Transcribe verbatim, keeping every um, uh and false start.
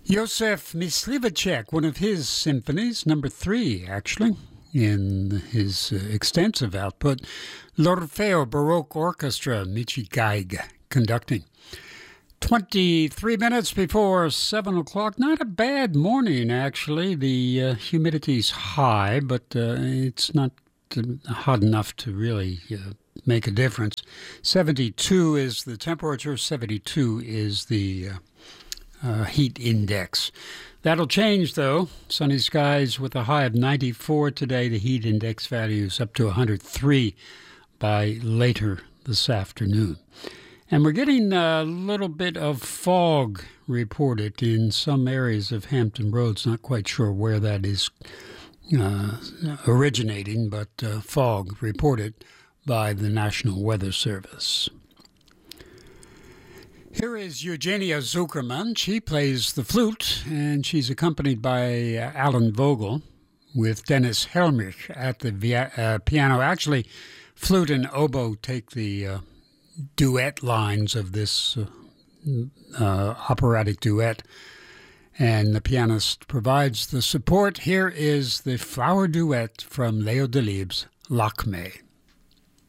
Josef Myslivacek, one of his symphonies, number three, actually, in his uh, extensive output. L'Orfeo Baroque Orchestra, Michi Geig, conducting. twenty-three minutes before seven o'clock. Not a bad morning, actually. The uh, humidity's high, but uh, it's not uh, hot enough to really uh, make a difference. seventy-two is the temperature. seventy-two is the uh, uh, heat index. That'll change, though. Sunny skies with a high of ninety-four today. The heat index value is up to one hundred three by later this afternoon. And we're getting a little bit of fog reported in some areas of Hampton Roads. Not quite sure where that is uh, originating, but uh, fog reported by the National Weather Service. Here is Eugenia Zuckerman. She plays the flute, and she's accompanied by uh, Alan Vogel with Dennis Helmich at the via- uh, piano. Actually, flute and oboe take the uh, duet lines of this uh, uh, operatic duet, and the pianist provides the support. Here is the flower duet from Leo Delibes' Lakme.